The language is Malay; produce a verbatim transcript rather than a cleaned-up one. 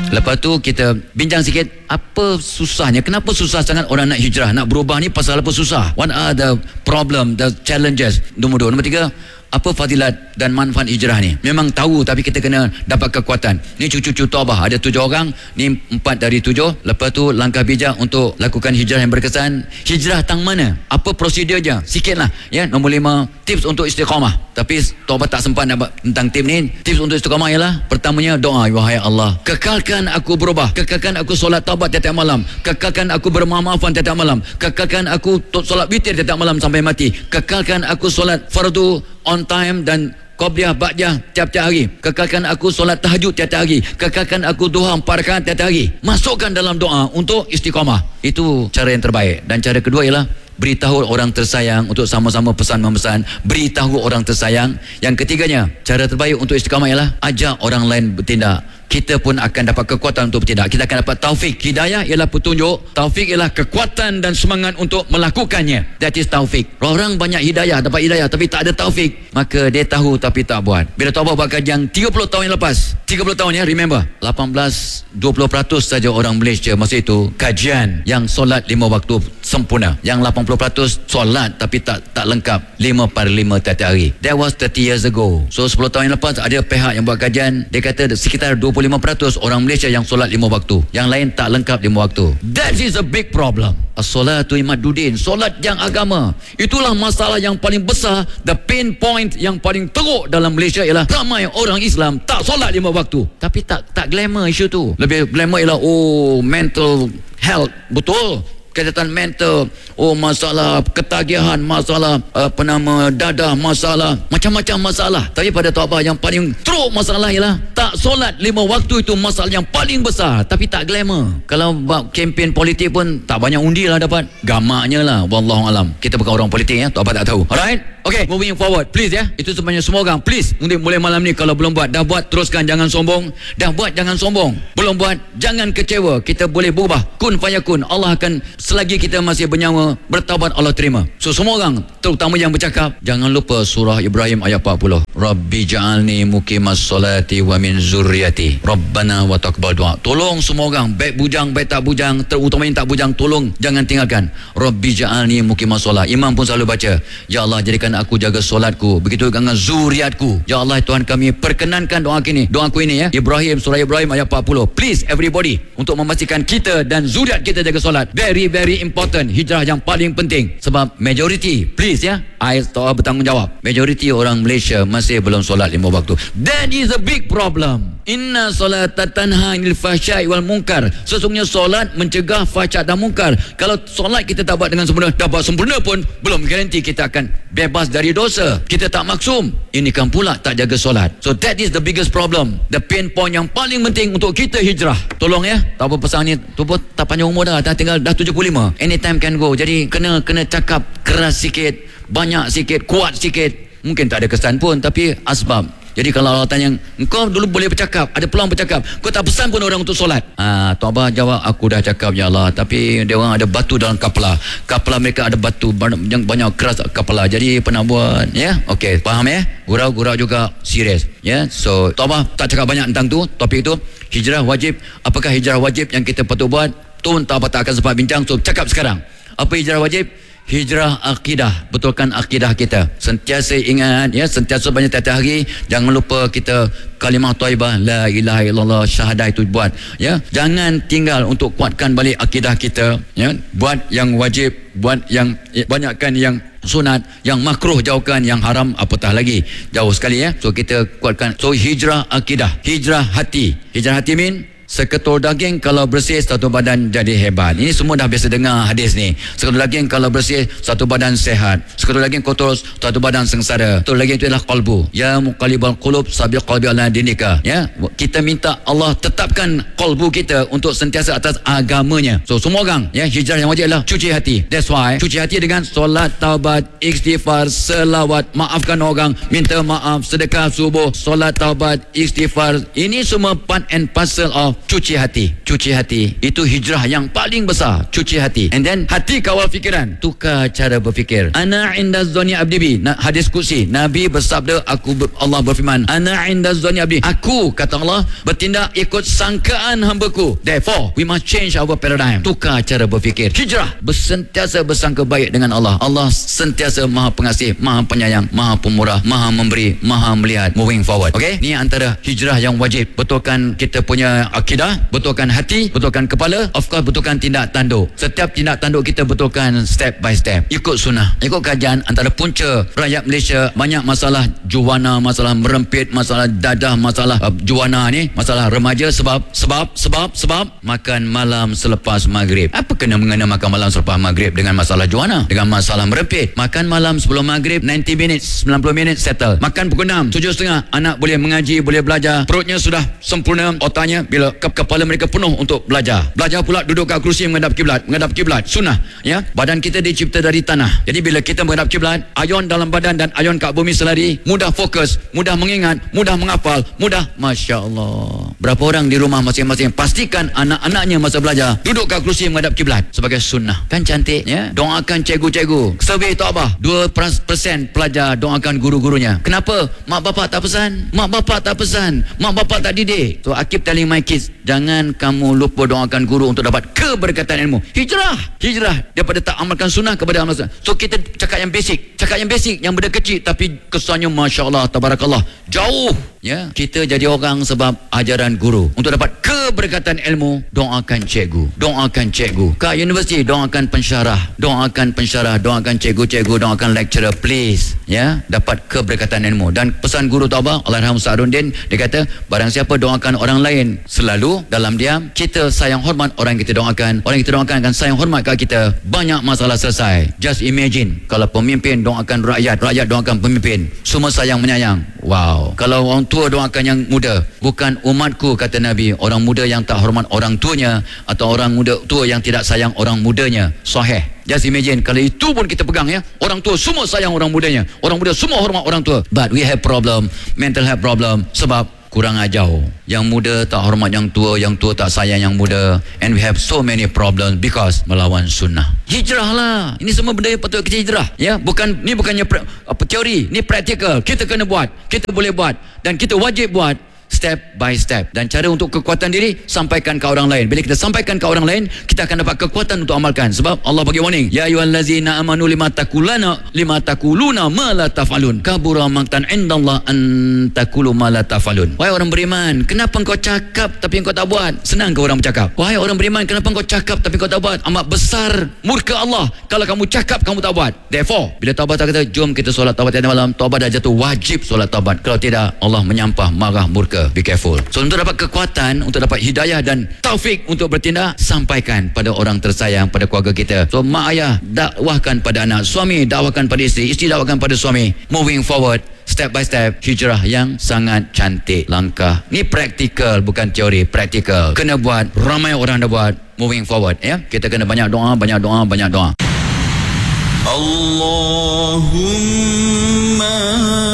Lepas tu kita bincang sikit, apa susahnya, kenapa susah sangat orang nak hijrah, nak berubah ni, pasal apa susah? What are the problem, the challenges? Nombor dua. Nombor tiga, apa fadilat dan manfaat hijrah ni? Memang tahu, tapi kita kena dapat kekuatan. Ni cucu-cucu Taubah, ada tujuh orang, ni empat dari tujuh. Lepas tu langkah bijak untuk lakukan hijrah yang berkesan. Hijrah tang mana? Apa prosedurnya? Sikit lah ya. Nombor lima, tips untuk istiqamah. Tapi Taubah tak sempat nak tentang tip ni. Tips untuk istiqamah ialah, pertamanya doa. Wahai Allah, kekalkan aku berubah, kekalkan aku solat taubat tiap-tiap malam, kekalkan aku bermaaf-maafan tiap-tiap malam, kekalkan aku solat witir tiap-tiap malam sampai mati, kekalkan aku solat fardu on time dan qabliyah ba'diyah tiap-tiap hari, kekalkan aku solat tahajud tiap-tiap hari, kekalkan aku duha empat rakaat tiap-tiap hari. Masukkan dalam doa untuk istiqamah. Itu cara yang terbaik. Dan cara kedua ialah beritahu orang tersayang untuk sama-sama pesan memesan. Beritahu orang tersayang. Yang ketiganya, cara terbaik untuk istiqamah ialah ajak orang lain bertindak. Kita pun akan dapat kekuatan untuk bertindak. Kita akan dapat taufik. Hidayah ialah petunjuk, taufik ialah kekuatan dan semangat untuk melakukannya. That is taufik. Orang banyak hidayah, dapat hidayah tapi tak ada taufik, maka dia tahu tapi tak buat. Bila Taubah buat kajian tiga puluh tahun yang lepas, tiga puluh tahun ya, remember, lapan belas dua puluh peratus saja orang Malaysia masa itu kajian yang solat lima waktu sempurna. Yang lapan puluh peratus solat tapi tak tak lengkap, lima per lima tiap-tiap hari. That was thirty years ago. So sepuluh tahun yang lepas ada pihak yang buat kajian, dia kata sekitar dua puluh lima peratus orang Malaysia yang solat lima waktu, yang lain tak lengkap lima waktu. That is a big problem. As-salatu imaduddin, solat yang agama. Itulah masalah yang paling besar, the pain point yang paling teruk dalam Malaysia ialah ramai orang Islam tak solat lima waktu. Tapi tak tak glamour isu tu. Lebih glamour ialah oh mental health, betul, kesihatan mental, oh masalah ketagihan, masalah apa nama dadah, masalah macam-macam masalah. Tapi pada Taubah yang paling teruk masalah ialah tak solat lima waktu. Itu masalah yang paling besar, tapi tak glamour. Kalau buat kempen politik pun tak banyak undi lah dapat, gamaknya lah. Wallahu alam, kita bukan orang politik ya, Taubah tak tahu. Alright, okay, moving forward, please ya. Itu sebenarnya semua orang, please, mulai malam ni kalau belum buat, dah buat teruskan, jangan sombong. Dah buat jangan sombong, belum buat jangan kecewa. Kita boleh berubah, kun fayakun. Allah akan, selagi kita masih bernyawa, bertaubat Allah terima. So semua orang, terutama yang bercakap, jangan lupa surah Ibrahim ayat empat puluh. Rabbi ja'alni muqimas solati wa min zurriyati Rabbana wa taqabbal du'a. Tolong semua orang, baik bujang baik tak bujang, terutama yang tak bujang, tolong jangan tinggalkan. Rabbi ja'alni muqimas solat. Imam pun selalu baca, ya Allah jadikan aku jaga solatku, begitu dengan zuriatku. Ya Allah Tuhan kami, perkenankan doa kini, doaku ini ya, Ibrahim, surah Ibrahim ayat empat puluh. Please everybody, untuk memastikan kita dan zuriat kita jaga solat. Very very important. Hijrah yang paling penting, sebab majority, please ya, I tahu bertanggungjawab, majority orang Malaysia masih belum solat lima waktu. That is a big problem. Inna solata tanha anil fahsya'i wal munkar. Sesungguhnya solat mencegah fahsya dan munkar. Kalau solat kita tak buat dengan sempurna, dah buat sempurna pun belum garanti kita akan bebas dari dosa. Kita tak maksum, ini kan pula tak jaga solat. So that is the biggest problem, the pain point yang paling penting untuk kita hijrah. Tolong ya, tak apa pesan ni, tu pun tak panjang umur dah, dah tinggal dah tujuh puluh lima. Anytime can go. Jadi kena kena cakap keras sikit, banyak sikit, kuat sikit. Mungkin tak ada kesan pun, tapi asbab. Jadi kalau Allah tanya, engkau dulu boleh bercakap, ada peluang bercakap, kau tak pesan pun orang untuk solat. Ah, Taubah jawab, aku dah cakap ya Allah, tapi dia orang ada batu dalam kapala. Kapala mereka ada batu yang banyak keras kapala. Jadi apa nak buat? Ya, okey, faham ya? Gurau-gurau juga serius. Ya, so Taubah tak cakap banyak tentang tu, topik itu. Hijrah wajib. Apakah hijrah wajib yang kita patut buat? Tu Taubah tak akan sempat bincang, so cakap sekarang. Apa hijrah wajib? Hijrah akidah, betulkan akidah kita. Sentiasa ingat ya, sentiasa banyak tiap-tiap hari. Jangan lupa kita kalimah thayyibah la ilaha illallah, syahadah itu buat ya. Jangan tinggal untuk kuatkan balik akidah kita ya. Buat yang wajib, buat yang banyakkan yang sunat, yang makruh jauhkan, yang haram apatah lagi jauh sekali ya. So kita kuatkan. So hijrah akidah, hijrah hati. Hijrah hati min seketul daging kalau bersih satu badan jadi hebat. Ini semua dah biasa dengar hadis ni. Seketul daging kalau bersih satu badan sehat. Seketul daging kotor satu badan sengsara. Seketul daging itu adalah qalbu. Ya muqallibal qulub sabiq qalbi ala dinika. Ya, kita minta Allah tetapkan qalbu kita untuk sentiasa atas agamanya. So semua orang ya, hijrah yang wajib adalah cuci hati. That's why cuci hati dengan solat, taubat, istighfar, selawat, maafkan orang, minta maaf, sedekah subuh, solat, taubat, istighfar. Ini semua part and parcel of cuci hati. Cuci hati itu hijrah yang paling besar. Cuci hati. And then hati kawal fikiran, tukar cara berfikir. Ana inda zoni abdi bi. Hadis qudsi, Nabi bersabda, aku ber, Allah berfirman, ana inda zoni abdi, aku, kata Allah, bertindak ikut sangkaan hamba-Ku. Therefore we must change our paradigm. Tukar cara berfikir. Hijrah, bersentiasa bersangka baik dengan Allah. Allah sentiasa Maha Pengasih, Maha Penyayang, Maha Pemurah, Maha Memberi, Maha Melihat. Moving forward. Okay, ni antara hijrah yang wajib. Betulkan kita punya akidah, betulkan hati, betulkan kepala, of course betulkan tindak tanduk. Setiap tindak tanduk kita betulkan step by step. Ikut sunnah. Ikut kajian, antara punca rakyat Malaysia banyak masalah juwana, masalah merempit, masalah dadah, masalah uh, juwana ni, masalah remaja sebab sebab sebab sebab makan malam selepas maghrib. Apa kena mengena makan malam selepas maghrib dengan masalah juwana, dengan masalah merempit? Makan malam sebelum maghrib sembilan puluh minit, sembilan puluh minit settle. Makan pukul enam, tujuh setengah, anak boleh mengaji, boleh belajar, perutnya sudah sempurna, otaknya bila ke- kepala mereka penuh untuk belajar. Belajar pula duduk kat kerusi menghadap kiblat, menghadap kiblat sunnah, ya. Badan kita dicipta dari tanah. Jadi bila kita menghadap kiblat, ayon dalam badan dan ayon kat bumi selari, mudah fokus, mudah mengingat, mudah menghafal, mudah, masya-Allah. Berapa orang di rumah masing-masing pastikan anak-anaknya masa belajar duduk kat kerusi menghadap kiblat sebagai sunnah. Kan cantik, ya. Doakan cikgu-cikgu. Survey tu apa? dua peratus pelajar doakan guru-gurunya. Kenapa? Mak bapak tak pesan. Mak bapak tak pesan. Mak bapak tak didik. So I keep telling my kids, jangan kamu lupa doakan guru untuk dapat keberkatan ilmu. Hijrah. Hijrah daripada tak amalkan sunnah kepada amal sunnah. So kita cakap yang basic. Cakap yang basic, yang benda kecil tapi kesannya masya-Allah, tabarakallah. Jauh. Ya, kita jadi orang sebab ajaran guru. Untuk dapat keberkatan ilmu, doakan cikgu. Doakan cikgu. Kat universiti, doakan pensyarah. Doakan pensyarah, doakan cikgu-cikgu, doakan lecturer, please. Ya, dapat keberkatan ilmu. Dan pesan guru tahu apa? Allahyarham Sa'aduddin, dia kata, barang siapa doakan orang lain selalu dalam diam, kita sayang hormat orang yang kita doakan. Orang yang kita doakan akan sayang hormat kat kita. Banyak masalah selesai. Just imagine kalau pemimpin doakan rakyat, rakyat doakan pemimpin, semua sayang menyayang. Wow. Kalau orang tua doakan yang muda, bukan umatku, kata Nabi, orang muda yang tak hormat orang tuanya atau orang muda tua yang tidak sayang orang mudanya. Sahih. Just imagine kalau itu pun kita pegang, ya. Orang tua semua sayang orang mudanya. Orang muda semua hormat orang tua. But we have problem, mental health problem, sebab kurang ajar. Yang muda tak hormat yang tua, yang tua tak sayang yang muda. And we have so many problems because melawan sunnah. Hijrah lah. Ini semua benda yang patut kita hijrah. Ya, bukan, ni bukannya pra, apa, teori, ni praktikal. Kita kena buat, kita boleh buat dan kita wajib buat. Step by step. Dan cara untuk kekuatan diri, sampaikan ke orang lain. Bila kita sampaikan ke orang lain, kita akan dapat kekuatan untuk amalkan. Sebab Allah bagi warning, ya ayyuhallazina amanu lima taquluna lima taquluna ma la taf'alun kabura maqtan indallah an taqulu ma la taf'alun. Wahai orang beriman, kenapa engkau cakap tapi engkau tak buat? Senang ke orang bercakap? Wahai orang beriman, kenapa engkau cakap tapi engkau tak buat? Amat besar murka Allah kalau kamu cakap kamu tak buat. Therefore, bila taubat tak kata, jom kita solat taubat tiap malam, taubat dah jatuh, wajib solat taubat. Kalau tidak, Allah menyampah, marah, murka. Be careful. So untuk dapat kekuatan, untuk dapat hidayah dan taufik untuk bertindak, sampaikan pada orang tersayang, pada keluarga kita. So mak ayah dakwahkan pada anak, suami dakwahkan pada isteri, isteri dakwahkan pada suami. Moving forward, step by step, hijrah yang sangat cantik. Langkah ni praktikal, bukan teori, praktikal. Kena buat, ramai orang dah buat. Moving forward, ya. Kita kena banyak doa, banyak doa, banyak doa. Allahumma